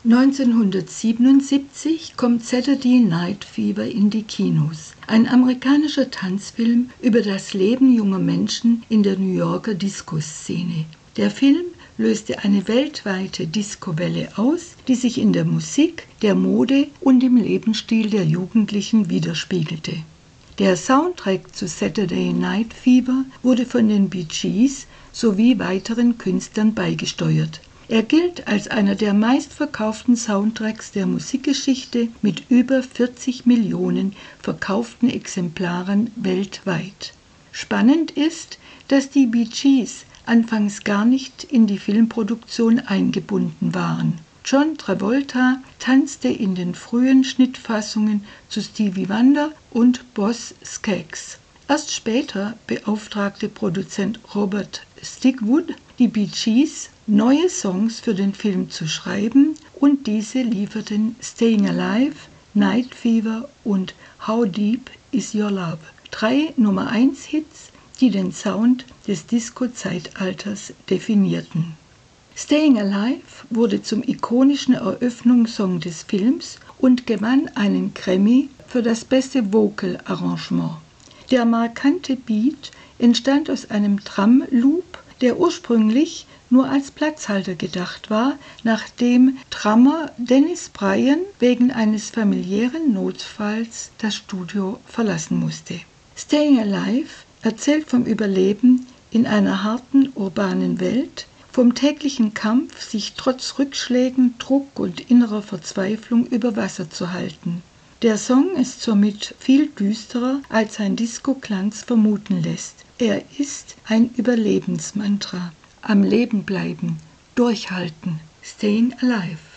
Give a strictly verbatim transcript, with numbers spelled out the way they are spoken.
neunzehnhundertsiebenundsiebzig kommt Saturday Night Fever in die Kinos, ein amerikanischer Tanzfilm über das Leben junger Menschen in der New Yorker Disco-Szene. Der Film löste eine weltweite Disco-Welle aus, die sich in der Musik, der Mode und im Lebensstil der Jugendlichen widerspiegelte. Der Soundtrack zu Saturday Night Fever wurde von den Bee Gees sowie weiteren Künstlern beigesteuert. Er gilt als einer der meistverkauften Soundtracks der Musikgeschichte mit über vierzig Millionen verkauften Exemplaren weltweit. Spannend ist, dass die Bee Gees anfangs gar nicht in die Filmproduktion eingebunden waren. John Travolta tanzte in den frühen Schnittfassungen zu Stevie Wonder und Boz Scaggs. Erst später beauftragte Produzent Robert Stigwood die Bee Gees, neue Songs für den Film zu schreiben, und diese lieferten Staying Alive, Night Fever und How Deep Is Your Love, drei Nummer eins Hits, die den Sound des Disco-Zeitalters definierten. Staying Alive wurde zum ikonischen Eröffnungssong des Films und gewann einen Grammy für das beste Vocal-Arrangement. Der markante Beat entstand aus einem Drum-Loop, der ursprünglich nur als Platzhalter gedacht war, nachdem Drummer Dennis Bryan wegen eines familiären Notfalls das Studio verlassen musste. Staying Alive erzählt vom Überleben in einer harten urbanen Welt, vom täglichen Kampf, sich trotz Rückschlägen, Druck und innerer Verzweiflung über Wasser zu halten. Der Song ist somit viel düsterer, als sein Disco-Glanz vermuten lässt. Er ist ein Überlebensmantra. Am Leben bleiben, durchhalten, staying alive.